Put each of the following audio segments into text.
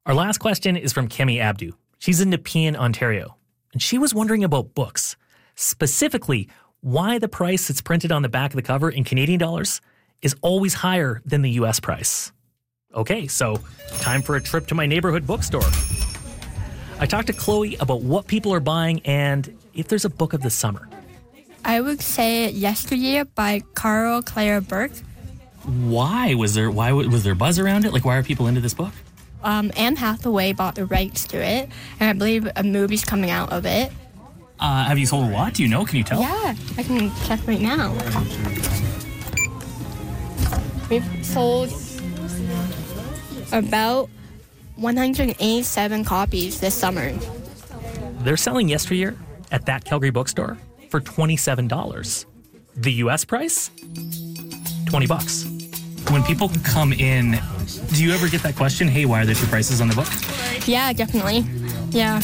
Our last question is from Kemi Abdu. She's in Nepean, Ontario, and she was wondering about books, specifically why the price that's printed on the back of the cover in Canadian dollars is always higher than the US price. Okay, so time for a trip to my neighborhood bookstore. I talked to Chloe about what people are buying and if there's a book of the summer. I would say Yesteryear by Carl Claire Burke. Why was there buzz around it? Like, why are people into this book? Anne Hathaway bought the rights to it, and I believe a movie's coming out of it. Have you sold a lot? Do you know? Can you tell? Yeah, I can check right now. We've sold about 187 copies this summer. They're selling Yesteryear at that Calgary bookstore for $27. The US price? $20. When people come in, do you ever get that question, hey, why are there two prices on the book? Yeah, definitely. Yeah.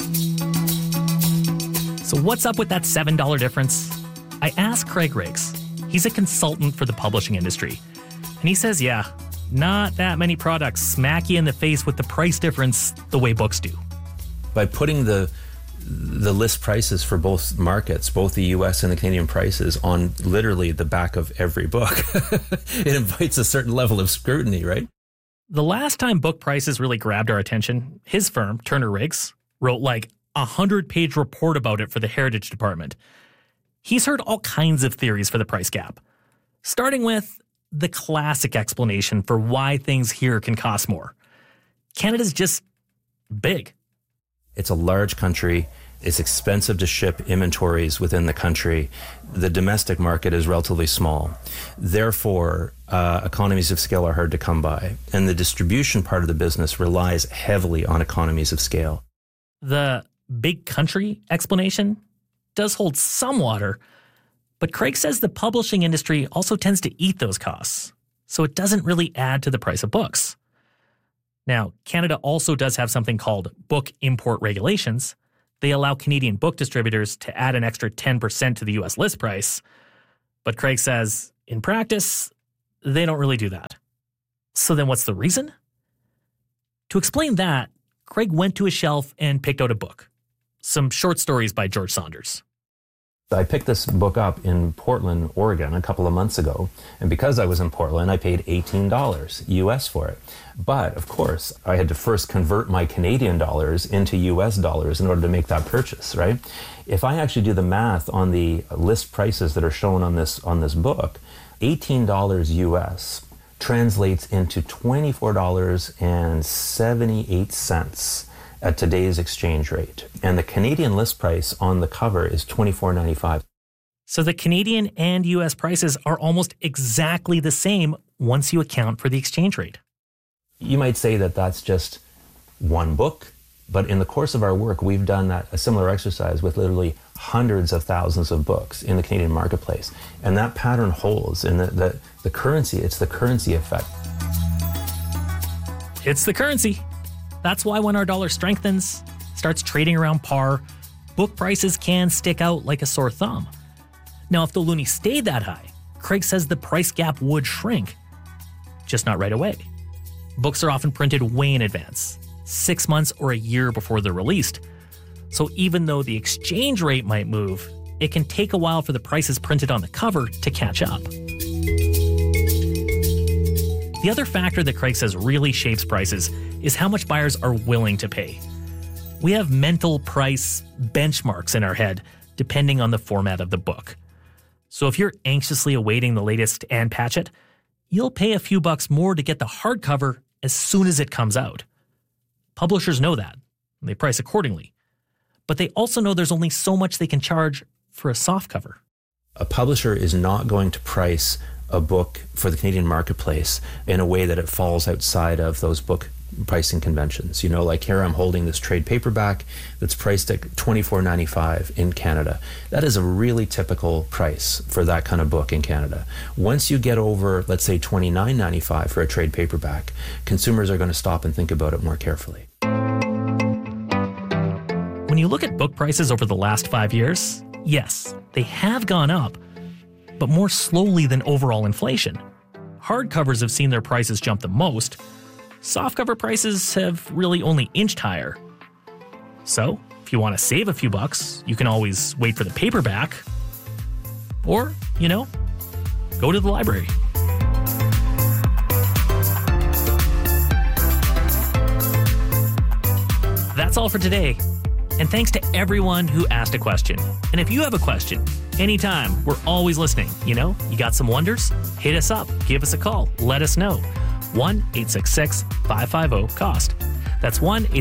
So what's up with that $7 difference? I asked Craig Riggs. He's a consultant for the publishing industry. And he says, yeah, not that many products smack you in the face with the price difference the way books do. By putting the list prices for both markets, both the US and the Canadian prices, on literally the back of every book, it invites a certain level of scrutiny, right? The last time book prices really grabbed our attention, his firm, Turner Riggs, wrote like a 100-page report about it for the Heritage Department. He's heard all kinds of theories for the price gap, starting with the classic explanation for why things here can cost more. Canada's just big. It's a large country. It's expensive to ship inventories within the country. The domestic market is relatively small. Therefore, economies of scale are hard to come by. And the distribution part of the business relies heavily on economies of scale. The big country explanation does hold some water, but Craig says the publishing industry also tends to eat those costs, so it doesn't really add to the price of books. Now, Canada also does have something called book import regulations. They allow Canadian book distributors to add an extra 10% to the US list price. But Craig says, in practice, they don't really do that. So then what's the reason? To explain that, Craig went to a shelf and picked out a book. Some short stories by George Saunders. I picked this book up in Portland, Oregon, a couple of months ago. And because I was in Portland, I paid $18 US for it. But, of course, I had to first convert my Canadian dollars into US dollars in order to make that purchase, right? If I actually do the math on the list prices that are shown on this book, $18 US translates into $24.78 at today's exchange rate. And the Canadian list price on the cover is $24.95. So the Canadian and US prices are almost exactly the same once you account for the exchange rate. You might say that that's just one book, but in the course of our work, we've done a similar exercise with literally hundreds of thousands of books in the Canadian marketplace. And that pattern holds. And the currency, it's the currency effect. It's the currency. That's why when our dollar strengthens, starts trading around par, book prices can stick out like a sore thumb. Now, if the loonie stayed that high, Craig says the price gap would shrink, just not right away. Books are often printed way in advance, 6 months or a year before they're released. So even though the exchange rate might move, it can take a while for the prices printed on the cover to catch up. The other factor that Craig says really shapes prices is how much buyers are willing to pay. We have mental price benchmarks in our head, depending on the format of the book. So if you're anxiously awaiting the latest Ann Patchett, you'll pay a few bucks more to get the hardcover as soon as it comes out. Publishers know that, and they price accordingly. But they also know there's only so much they can charge for a softcover. A publisher is not going to price a book for the Canadian marketplace in a way that it falls outside of those book pricing conventions. You know, like here I'm holding this trade paperback that's priced at $24.95 in Canada. That is a really typical price for that kind of book in Canada. Once you get over, let's say, $29.95 for a trade paperback, consumers are going to stop and think about it more carefully. When you look at book prices over the last 5 years, yes, they have gone up, but more slowly than overall inflation. Hardcovers have seen their prices jump the most. softcover prices have really only inched higher. So, if you want to save a few bucks, you can always wait for the paperback. Or, go to the library. That's all for today. And thanks to everyone who asked a question. And if you have a question, anytime, we're always listening. You got some wonders? Hit us up. Give us a call. Let us know. 1-866-550-COST. That's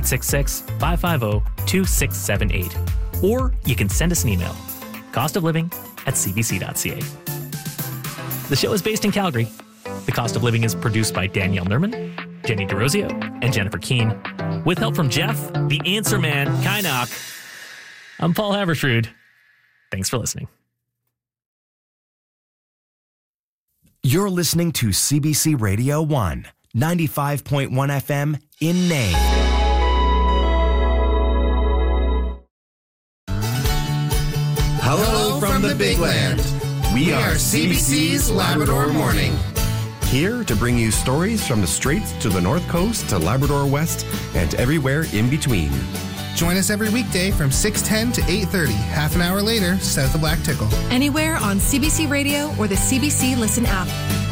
1-866-550-2678. Or you can send us an email. costofliving@cbc.ca. The show is based in Calgary. The Cost of Living is produced by Danielle Nerman, Jenny DeRosio, and Jennifer Keane, with help from Jeff, the answer man, Kynock. I'm Paul Havershrud. Thanks for listening. You're listening to CBC Radio 1, 95.1 FM in Nain. Hello from the Big Land. We are CBC's Labrador Morning. Here to bring you stories from the Straits to the North Coast to Labrador West and everywhere in between. Join us every weekday from 6:10 to 8:30, half an hour later, south of Black Tickle. Anywhere on CBC Radio or the CBC Listen app.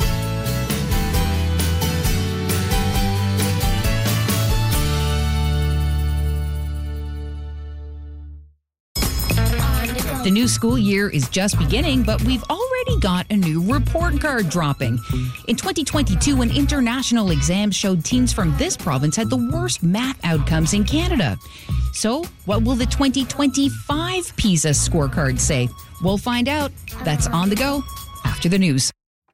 The new school year is just beginning, but we've already got a new report card dropping. In 2022, when international exams showed teens from this province had the worst math outcomes in Canada. So, what will the 2025 PISA scorecard say? We'll find out. That's On the Go after the news.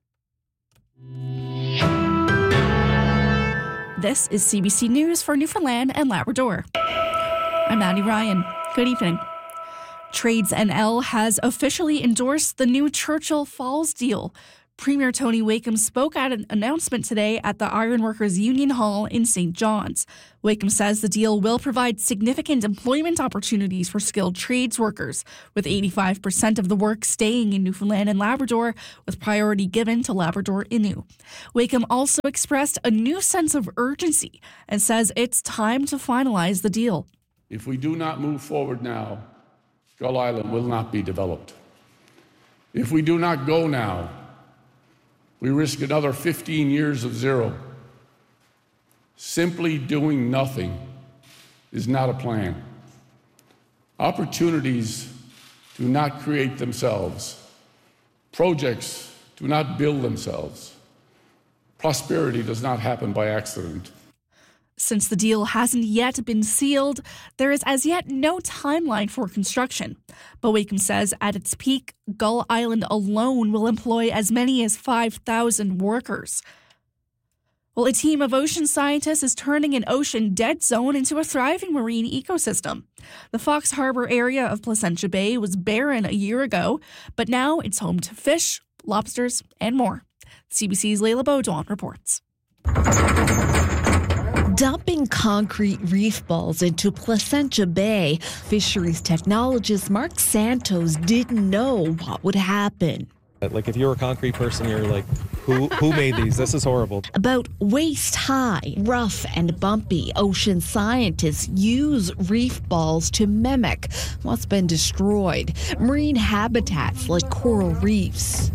This is CBC News for Newfoundland and Labrador. I'm Maddie Ryan. Good evening. Trades NL has officially endorsed the new Churchill Falls deal. Premier Tony Wakeham spoke at an announcement today at the Ironworkers Union Hall in St. John's. Wakeham says the deal will provide significant employment opportunities for skilled trades workers, with 85% of the work staying in Newfoundland and Labrador, with priority given to Labrador Innu. Wakeham also expressed a new sense of urgency and says it's time to finalize the deal. If we do not move forward now, Gull Island will not be developed. If we do not go now, we risk another 15 years of zero. Simply doing nothing is not a plan. Opportunities do not create themselves. Projects do not build themselves. Prosperity does not happen by accident. Since the deal hasn't yet been sealed, there is as yet no timeline for construction. But Wakeham says at its peak, Gull Island alone will employ as many as 5,000 workers. Well, a team of ocean scientists is turning an ocean dead zone into a thriving marine ecosystem. The Fox Harbour area of Placentia Bay was barren a year ago, but now it's home to fish, lobsters, and more. CBC's Layla Baudouin reports. Dumping concrete reef balls into Placentia Bay, fisheries technologist Mark Santos didn't know what would happen. Like, if you're a concrete person, you're like, who made these? This is horrible. About waist-high, rough and bumpy, ocean scientists use reef balls to mimic what's been destroyed, marine habitats like coral reefs.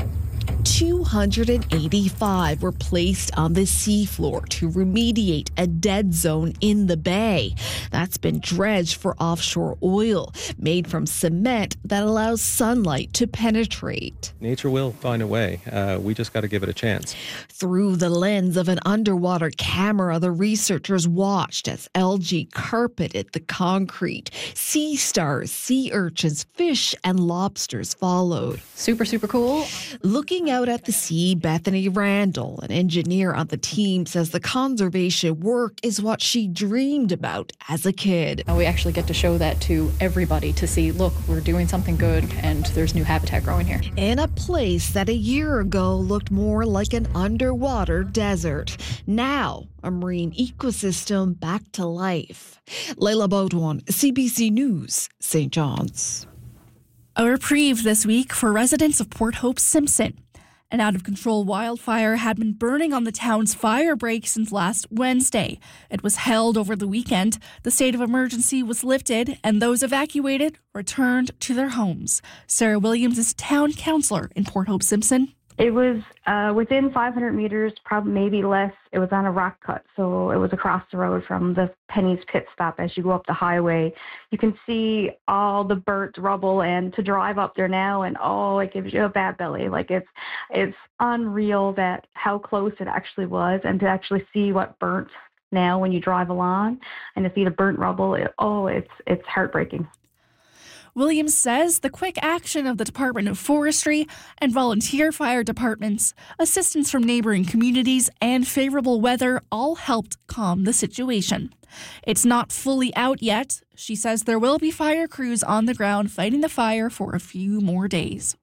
285 were placed on the seafloor to remediate a dead zone in the bay. That's been dredged for offshore oil, made from cement that allows sunlight to penetrate. Nature will find a way. We just got to give it a chance. Through the lens of an underwater camera, the researchers watched as algae carpeted the concrete. Sea stars, sea urchins, fish, and lobsters followed. Super, super cool. Looking out at the sea, Bethany Randall, an engineer on the team, says the conservation work is what she dreamed about as a kid. We actually get to show that to everybody to see, look, we're doing something good and there's new habitat growing here. In a place that a year ago looked more like an underwater desert. Now, a marine ecosystem back to life. Layla Baudouin, CBC News, St. John's. A reprieve this week for residents of Port Hope Simpson. An out-of-control wildfire had been burning on the town's fire break since last Wednesday. It was held over the weekend. The state of emergency was lifted, and those evacuated returned to their homes. Sarah Williams is town councillor in Port Hope Simpson. It was within 500 meters, probably maybe less. It was on a rock cut, so it was across the road from the Penny's pit stop. As you go up the highway, you can see all the burnt rubble, and to drive up there now, and it gives you a bad belly. Like it's unreal that how close it actually was, and to actually see what burnt now when you drive along, and to see the burnt rubble. It's heartbreaking. Williams says the quick action of the Department of Forestry and volunteer fire departments, assistance from neighboring communities, and favorable weather all helped calm the situation. It's not fully out yet. She says there will be fire crews on the ground fighting the fire for a few more days.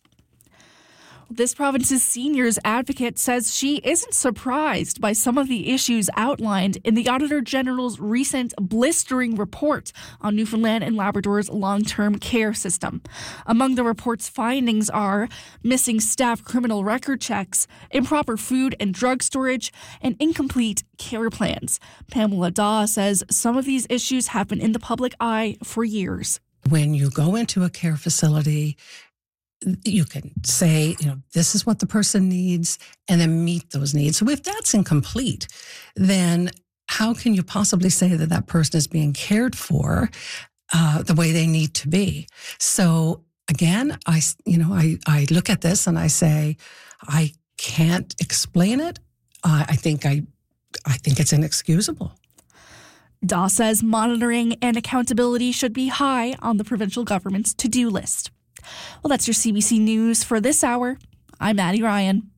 This province's seniors advocate says she isn't surprised by some of the issues outlined in the Auditor General's recent blistering report on Newfoundland and Labrador's long-term care system. Among the report's findings are missing staff criminal record checks, improper food and drug storage, and incomplete care plans. Pamela Daw says some of these issues have been in the public eye for years. When you go into a care facility, you can say, this is what the person needs, and then meet those needs. So if that's incomplete, then how can you possibly say that that person is being cared for the way they need to be? So again, I look at this and I say, I can't explain it. I think it's inexcusable. Daw says monitoring and accountability should be high on the provincial government's to-do list. Well, that's your CBC News for this hour. I'm Maddie Ryan.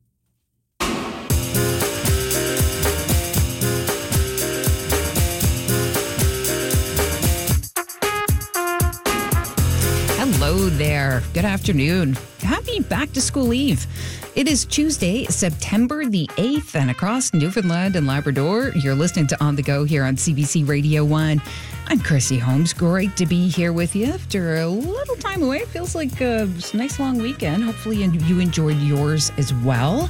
Hello there. Good afternoon. Happy Back to School Eve. It is Tuesday, September the 8th, and across Newfoundland and Labrador, you're listening to On The Go here on CBC Radio 1. I'm Chrissy Holmes. Great to be here with you after a little time away. Feels like a nice long weekend. Hopefully you enjoyed yours as well.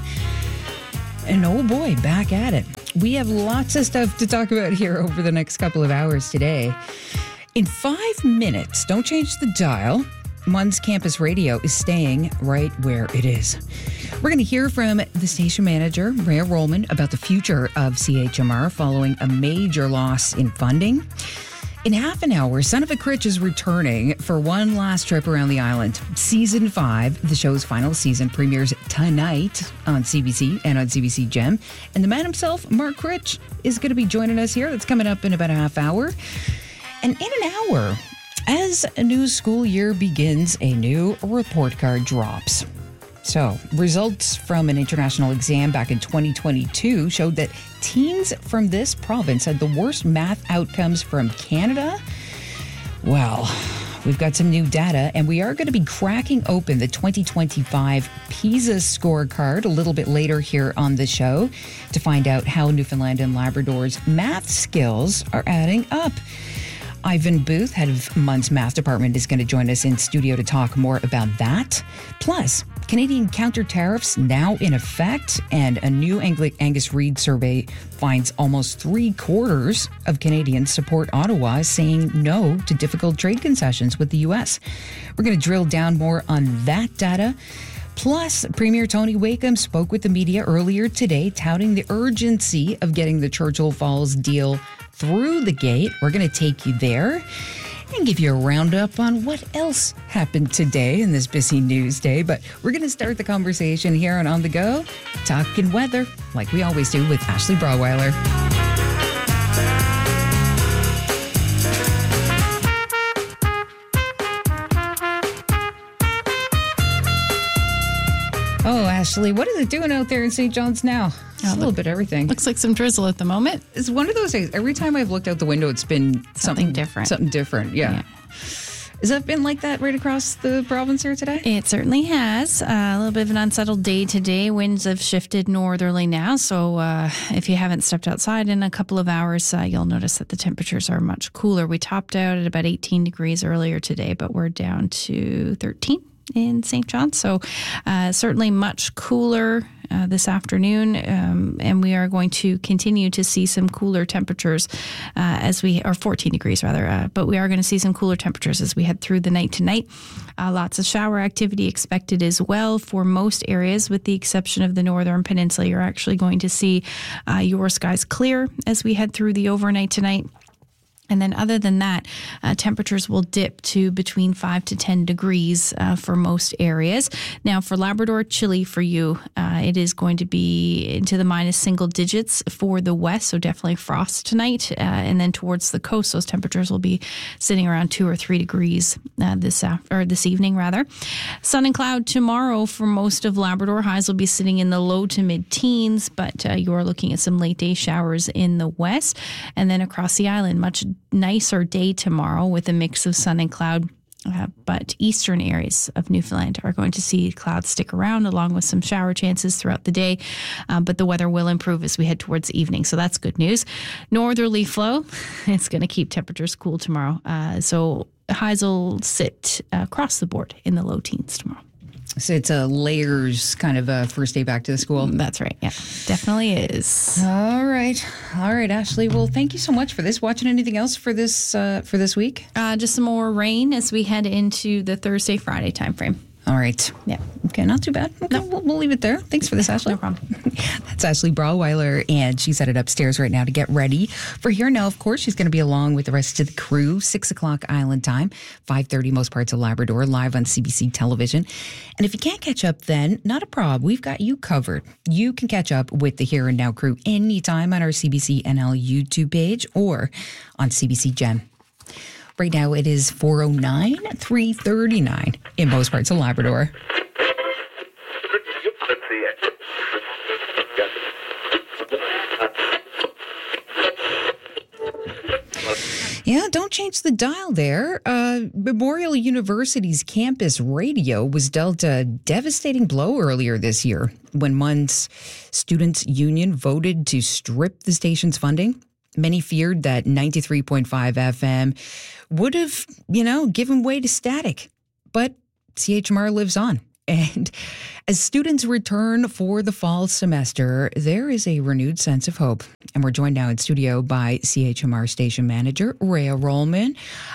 And oh boy, back at it. We have lots of stuff to talk about here over the next couple of hours today. In 5 minutes, don't change the dial. Mun's Campus Radio is staying right where it is. We're going to hear from the station manager, Rhea Rollman, about the future of CHMR following a major loss in funding. In half an hour, Son of a Critch is returning for one last trip around the island. Season 5, the show's final season, premieres tonight on CBC and on CBC Gem. And the man himself, Mark Critch, is going to be joining us here. That's coming up in about a half hour. And in an hour, as a new school year begins, a new report card drops. So, results from an international exam back in 2022 showed that teens from this province had the worst math outcomes from Canada. Well, we've got some new data, and we are going to be cracking open the 2025 PISA scorecard a little bit later here on the show to find out how Newfoundland and Labrador's math skills are adding up. Ivan Booth, head of Mun's math department, is going to join us in studio to talk more about that. Plus, Canadian counter tariffs now in effect, and a new Angus Reid survey finds almost 3/4 of Canadians support Ottawa saying no to difficult trade concessions with the U.S. We're going to drill down more on that data. Plus, Premier Tony Wakeham spoke with the media earlier today, touting the urgency of getting the Churchill Falls deal through the gate. We're going to take you there and give you a roundup on what else happened today in this busy news day. But we're going to start the conversation here on The Go, talking weather, like we always do with Ashley Braweiler. Oh, Ashley, what is it doing out there in St. John's now? It's a little bit of everything. Looks like some drizzle at the moment. It's one of those days. Every time I've looked out the window, it's been something different. Something different, yeah. Has that been like that right across the province here today? It certainly has. A little bit of an unsettled day today. Winds have shifted northerly now, so if you haven't stepped outside in a couple of hours, you'll notice that the temperatures are much cooler. We topped out at about 18 degrees earlier today, but we're down to 13 in St. John. So certainly much cooler this afternoon, and we are going to continue to see some cooler temperatures or 14 degrees rather, but we are going to see some cooler temperatures as we head through the night tonight. Lots of shower activity expected as well for most areas, with the exception of the northern peninsula. You're actually going to see your skies clear as we head through the overnight tonight. And then other than that, temperatures will dip to between 5 to 10 degrees for most areas. Now, for Labrador, chilly for you. It is going to be into the minus single digits for the west, so definitely frost tonight. And then towards the coast, those temperatures will be sitting around 2 or 3 degrees this evening, rather. Sun and cloud tomorrow for most of Labrador. Highs will be sitting in the low to mid-teens, but you're looking at some late-day showers in the west. And then across the island, much nicer day tomorrow with a mix of sun and cloud. But eastern areas of Newfoundland are going to see clouds stick around along with some shower chances throughout the day. But the weather will improve as we head towards the evening. So that's good news. Northerly flow, it's going to keep temperatures cool tomorrow. So highs will sit across the board in the low teens tomorrow. So it's a layers kind of a first day back to the school. That's right. Yeah, definitely is. All right, Ashley. Well, thank you so much for this. Watching anything else for this week? Just some more rain as we head into the Thursday, Friday timeframe. All right. Yeah. Okay, not too bad. Okay, no. We'll leave it there. Thanks for this, Ashley. No problem. That's Ashley Brawweiler, and she's headed upstairs right now to get ready for Here Now. Of course, she's going to be along with the rest of the crew, 6 o'clock Island time, 5:30 most parts of Labrador, live on CBC television. And if you can't catch up then, not a problem. We've got you covered. You can catch up with the Here and Now crew anytime on our CBC NL YouTube page or on CBC Gem. Right now it is 4:09, 3:39 in most parts of Labrador. Yeah, don't change the dial there. Memorial University's campus radio was dealt a devastating blow earlier this year when MUN's Students' Union voted to strip the station's funding. Many feared that 93.5 FM would have, given way to static. But CHMR lives on. And as students return for the fall semester, there is a renewed sense of hope. And we're joined now in studio by CHMR station manager, Rhea Rollman.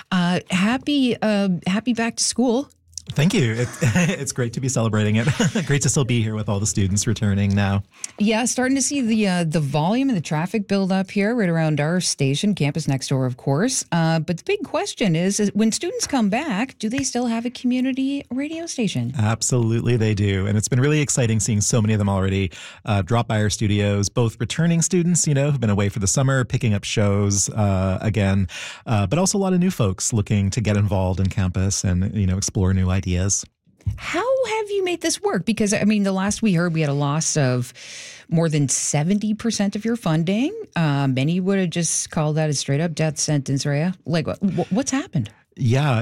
Happy back to school. Thank you. It's great to be celebrating it. Great to still be here with all the students returning now. Yeah, starting to see the volume and the traffic build up here right around our station, campus next door, of course. But the big question is when students come back, do they still have a community radio station? Absolutely, they do. And it's been really exciting seeing so many of them already drop by our studios, both returning students, who've been away for the summer, picking up shows again, but also a lot of new folks looking to get involved in campus and, explore new ideas. How have you made this work? Because, the last we heard, we had a loss of more than 70% of your funding. Many would have just called that a straight up death sentence, Rhea. Like, what's happened? Yeah,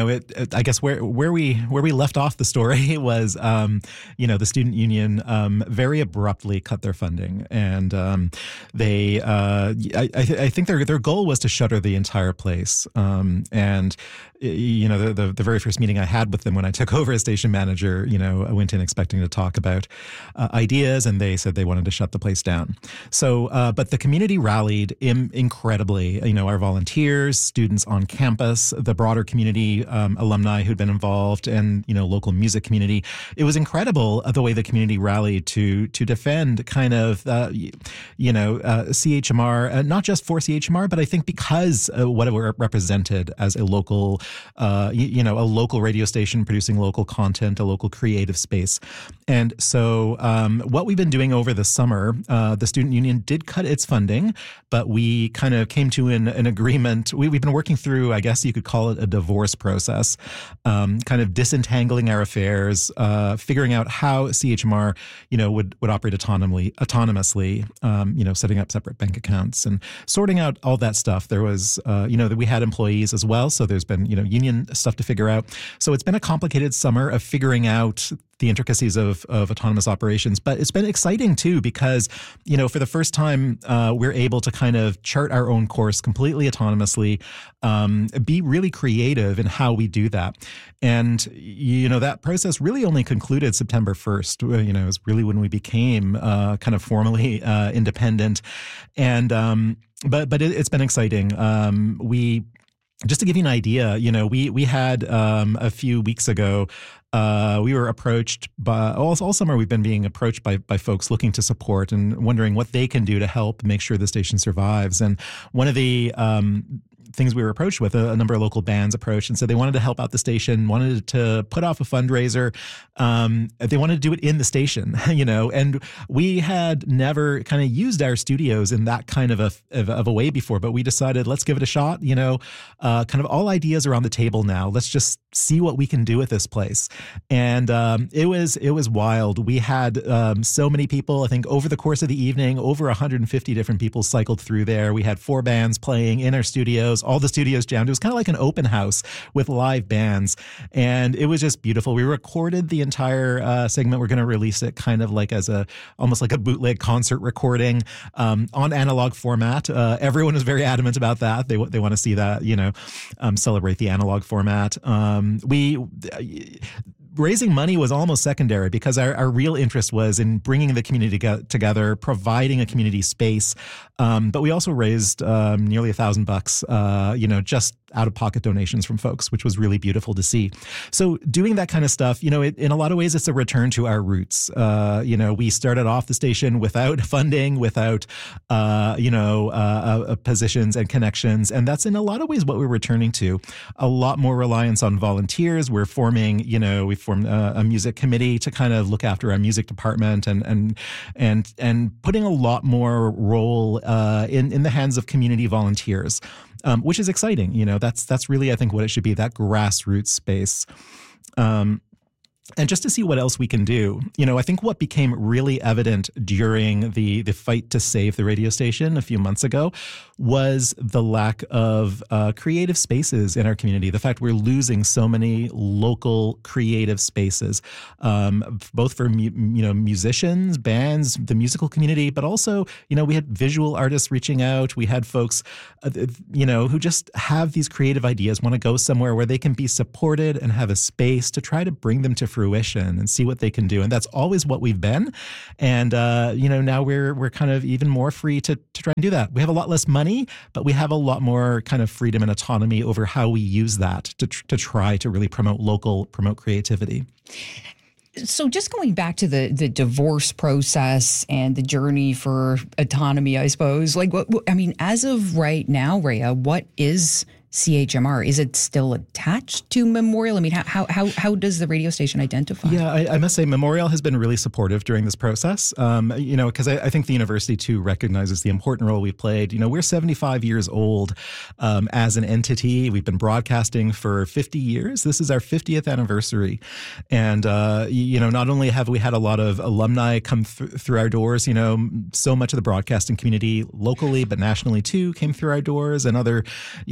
I guess where we left off the story was, the student union very abruptly cut their funding, and they, I think their goal was to shutter the entire place. And the very first meeting I had with them when I took over as station manager, I went in expecting to talk about ideas, and they said they wanted to shut the place down. So, but the community rallied incredibly. Our volunteers, students on campus, the broader community, alumni who'd been involved, and local music community. It was incredible the way the community rallied to defend kind of CHMR, not just for CHMR, but I think because what it represented as a local, a local radio station producing local content, a local creative space. And so what we've been doing over the summer, the student union did cut its funding, but we kind of came to an agreement. We've been working through, I guess you could call it a divorce process, kind of disentangling our affairs, figuring out how CHMR, would operate autonomously, setting up separate bank accounts and sorting out all that stuff. There was, that we had employees as well. So there's been, union stuff to figure out. So it's been a complicated summer of figuring out the intricacies of autonomous operations. But it's been exciting too, because, for the first time, we're able to kind of chart our own course completely autonomously, be really creative in how we do that. And, that process really only concluded September 1st, is really when we became kind of formally independent. And, but it's been exciting. Just to give you an idea, we had a few weeks ago, we were approached by all summer. We've been being approached by folks looking to support and wondering what they can do to help make sure the station survives. And one of the things we were approached with, a number of local bands approached and said they wanted to help out the station, wanted to put off a fundraiser. They wanted to do it in the station, and we had never kind of used our studios in that kind of a way before, but we decided, let's give it a shot, kind of all ideas are on the table now. Let's just see what we can do with this place. And it was wild. We had so many people. I think over the course of the evening, over 150 different people cycled through there. We had 4 bands playing in our studios, all the studios jammed. It was kind of like an open house with live bands. And it was just beautiful. We recorded the entire segment. We're going to release it kind of like as almost like a bootleg concert recording on analog format. Everyone was very adamant about that. They want to see that, celebrate the analog format. Raising money was almost secondary because our real interest was in bringing the community together, providing a community space. But we also raised nearly $1,000, just out-of-pocket donations from folks, which was really beautiful to see. So doing that kind of stuff, in a lot of ways, it's a return to our roots. We started off the station without funding, without, positions and connections. And that's in a lot of ways what we're returning to. A lot more reliance on volunteers. We're forming, we formed a music committee to kind of look after our music department and putting a lot more role in the hands of community volunteers, which is exciting. That's really, I think, what it should be, that grassroots space. And just to see what else we can do. I think what became really evident during the fight to save the radio station a few months ago was the lack of creative spaces in our community. The fact we're losing so many local creative spaces, both for musicians, bands, the musical community, but also we had visual artists reaching out. We had folks who just have these creative ideas, want to go somewhere where they can be supported and have a space to try to bring them to fruition and see what they can do. And that's always what we've been. And now we're kind of even more free to try and do that. We have a lot less money, but we have a lot more kind of freedom and autonomy over how we use that to try to really promote creativity. So just going back to the divorce process and the journey for autonomy, I suppose, as of right now, Rhea, what is CHMR? Is it still attached to Memorial? I mean, how does the radio station identify? Yeah, I must say Memorial has been really supportive during this process, because I think the university too recognizes the important role we've played. We're 75 years old as an entity. We've been broadcasting for 50 years. This is our 50th anniversary. And, not only have we had a lot of alumni come through our doors, so much of the broadcasting community locally, but nationally too, came through our doors, and other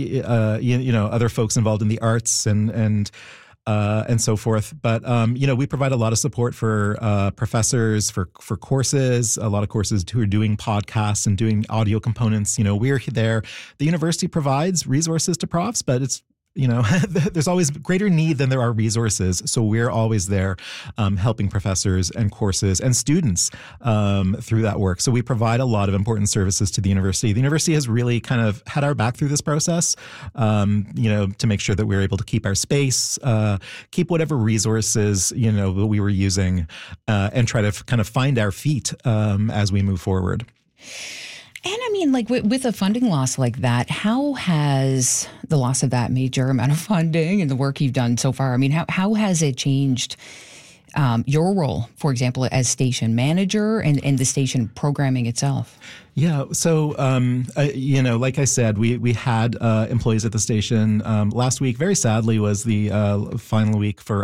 other folks involved in the arts and so forth. But, we provide a lot of support for professors, for courses, a lot of courses who are doing podcasts and doing audio components. We're there. The university provides resources to profs, but it's, there's always greater need than there are resources. So we're always there helping professors and courses and students through that work. So we provide a lot of important services to the university. The university has really kind of had our back through this process, to make sure that we're able to keep our space, keep whatever resources, that we were using, and try to kind of find our feet as we move forward. And I mean, with a funding loss like that, how has the loss of that major amount of funding and the work you've done so far, I mean, how has it changed your role, for example, as station manager and the station programming itself? Yeah. So, like I said, we had employees at the station. Last week, very sadly, was the final week for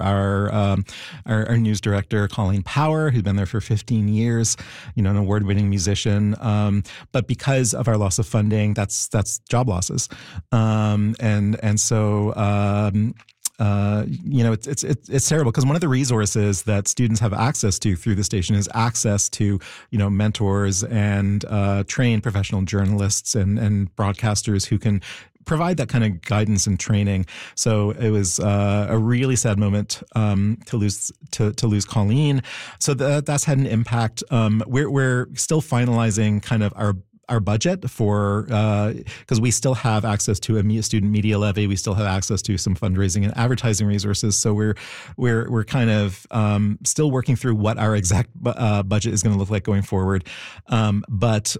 our news director, Colleen Power, who's been there for 15 years, an award-winning musician. But because of our loss of funding, that's job losses. it's terrible because one of the resources that students have access to through the station is access to, mentors and trained professional journalists and broadcasters who can provide that kind of guidance and training. So it was a really sad moment to lose Colleen. So that's had an impact. We're still finalizing kind of our budget for because we still have access to a student media levy. We still have access to some fundraising and advertising resources. So we're kind of still working through what our exact budget is going to look like going forward. But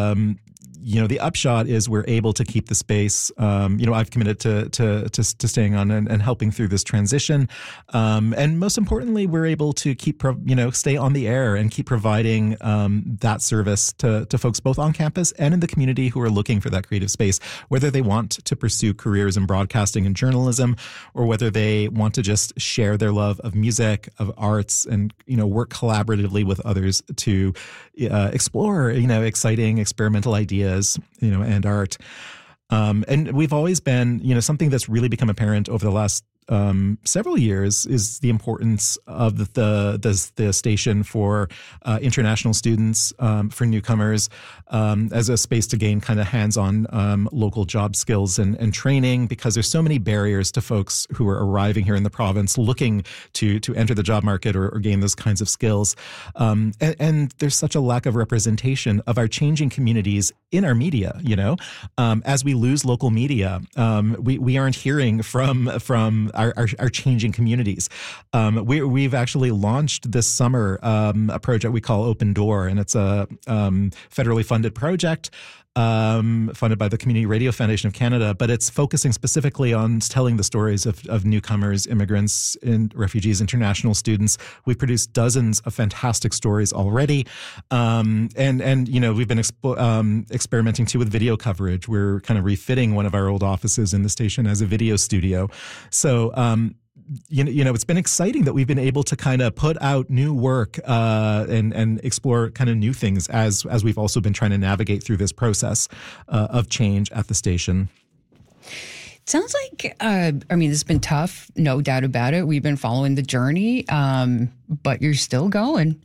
the upshot is we're able to keep the space. I've committed to staying on and helping through this transition. And most importantly, we're able to keep, stay on the air and keep providing that service to folks both on campus and in the community who are looking for that creative space, whether they want to pursue careers in broadcasting and journalism, or whether they want to just share their love of music, of arts, and, work collaboratively with others to explore, exciting experimental ideas, and art. And we've always been, something that's really become apparent over the last several years is the importance of the station for international students, for newcomers, as a space to gain kind of hands-on local job skills and training, because there's so many barriers to folks who are arriving here in the province looking to enter the job market or gain those kinds of skills. And there's such a lack of representation of our changing communities in our media, as we lose local media, we aren't hearing from our changing communities. We've actually launched this summer a project we call Open Door, and it's a federally funded project funded by the Community Radio Foundation of Canada, but it's focusing specifically on telling the stories of newcomers, immigrants, and refugees, international students. We've produced dozens of fantastic stories already, and we've been experimenting too with video coverage. We're kind of refitting one of our old offices in the station as a video studio. So it's been exciting that we've been able to kind of put out new work and explore kind of new things as we've also been trying to navigate through this process of change at the station. Sounds like, this has been tough, no doubt about it. We've been following the journey, but you're still going.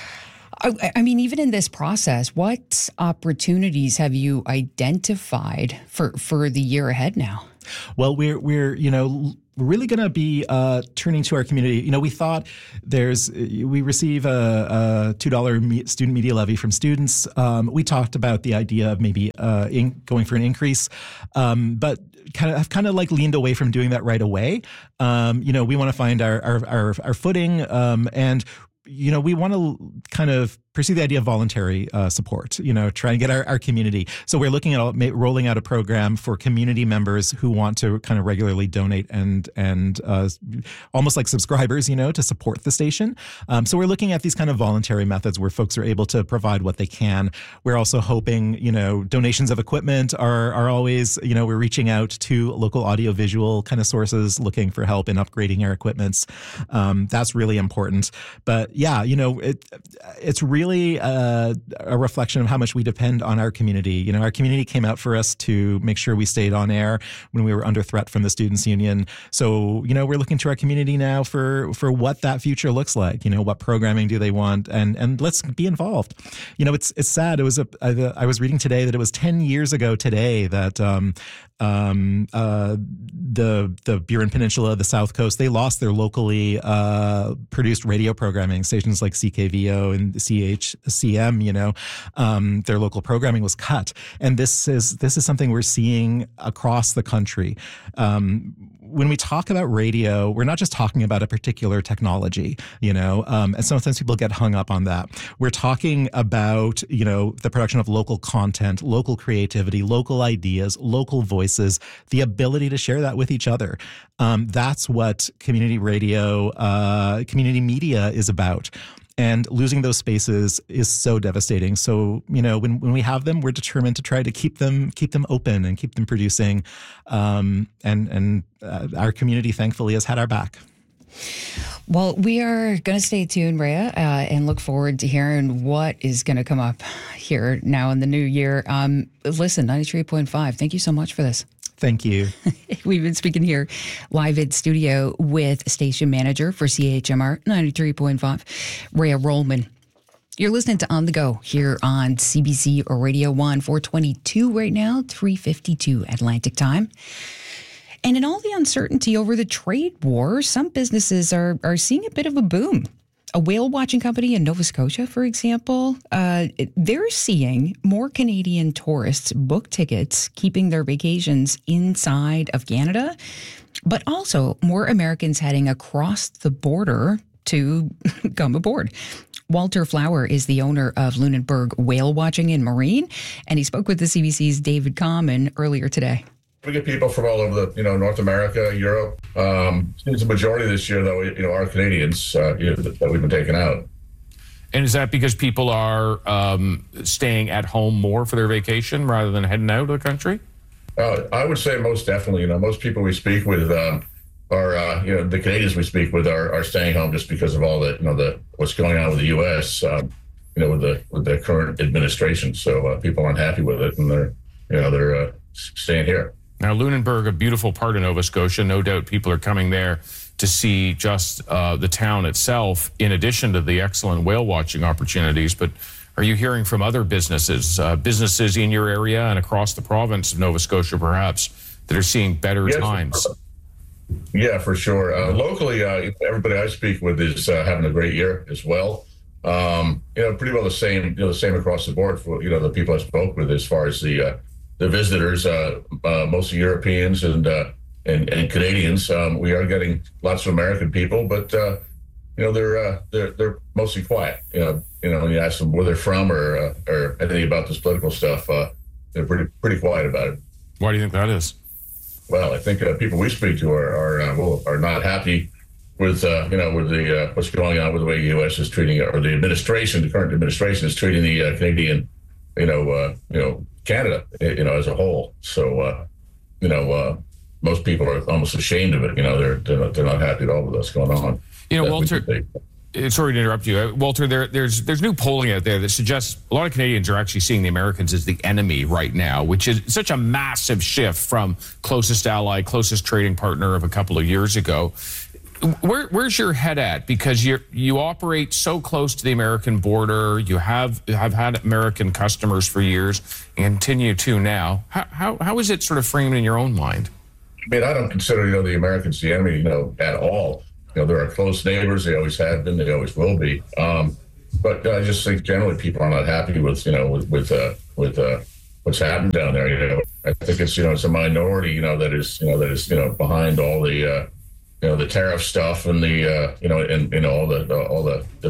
Even in this process, what opportunities have you identified for the year ahead now? Well, we're really going to be turning to our community. We thought we receive a $2 student media levy from students. We talked about the idea of maybe going for an increase, but kind of like leaned away from doing that right away. We want to find our footing, and we want to kind of pursue the idea of voluntary support, try and get our community. So we're looking at rolling out a program for community members who want to kind of regularly donate and almost like subscribers, to support the station. So we're looking at these kind of voluntary methods where folks are able to provide what they can. We're also hoping, donations of equipment are always, we're reaching out to local audiovisual kind of sources looking for help in upgrading our equipments. That's really important. But yeah, it's really a reflection of how much we depend on our community. Our community came out for us to make sure we stayed on air when we were under threat from the Students' Union. So, we're looking to our community now for what that future looks like. What programming do they want? And let's be involved. It's sad. I was reading today that it was 10 years ago today that the Burin Peninsula, the South Coast, they lost their locally produced radio programming. Stations like CKVO and CHCM, their local programming was cut. And this is something we're seeing across the country. When we talk about radio, we're not just talking about a particular technology, and sometimes people get hung up on that. We're talking about, the production of local content, local creativity, local ideas, local voices, the ability to share that with each other. That's what community radio, community media is about. And losing those spaces is so devastating. So, when we have them, we're determined to try to keep them open and keep them producing. And our community, thankfully, has had our back. Well, we are going to stay tuned, Rhea, and look forward to hearing what is going to come up here now in the new year. Listen, 93.5, thank you so much for this. Thank you. We've been speaking here live in studio with station manager for CHMR 93.5, Rhea Rollman. You're listening to On the Go here on CBC or Radio 1, 422 right now, 3:52 Atlantic time. And in all the uncertainty over the trade war, some businesses are seeing a bit of a boom. A whale watching company in Nova Scotia, for example, they're seeing more Canadian tourists book tickets, keeping their vacations inside of Canada, but also more Americans heading across the border to come aboard. Walter Flower is the owner of Lunenburg Whale Watching and Marine, and he spoke with the CBC's David Common earlier today. We get people from all over North America, Europe. It's a majority this year, though, are Canadians that we've been taking out. And is that because people are staying at home more for their vacation rather than heading out of the country? I would say most definitely. Most people we speak with are, the Canadians we speak with are staying home just because of all the what's going on with the U.S. With the current administration. So people aren't happy with it, and they're staying here. Now, Lunenburg, a beautiful part of Nova Scotia. No doubt people are coming there to see just the town itself, in addition to the excellent whale watching opportunities. But are you hearing from other businesses in your area and across the province of Nova Scotia, perhaps, that are seeing better times? Yeah, for sure. Locally, everybody I speak with is having a great year as well. Pretty well the same across the board for the people I spoke with as far as the visitors, mostly Europeans and Canadians. We are getting lots of American people, but they're mostly quiet. When you ask them where they're from or anything about this political stuff, they're pretty quiet about it. Why do you think that is? Well, I think people we speak to are not happy with what's going on with the way the U.S. is treating, or the current administration is treating the Canadian, Canada, as a whole. So, most people are almost ashamed of it. They're not happy at all with what's going on. Walter, sorry to interrupt you. Walter, there's new polling out there that suggests a lot of Canadians are actually seeing the Americans as the enemy right now, which is such a massive shift from closest ally, closest trading partner of a couple of years ago. Where's your head at? Because you operate so close to the American border. You have had American customers for years and continue to now. How is it sort of framed in your own mind? I mean, I don't consider the Americans the enemy, at all. They're our close neighbors. They always have been. They always will be. But I just think generally people are not happy with what's happened down there. I think it's it's a minority that is behind all the the tariff stuff and the all the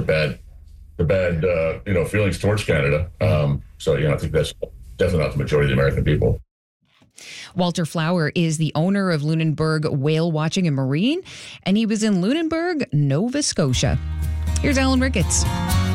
bad feelings towards Canada. So I think that's definitely not the majority of the American people. Walter Flower is the owner of Lunenburg Whale Watching and Marine, and he was in Lunenburg, Nova Scotia. Here's Alan Ricketts.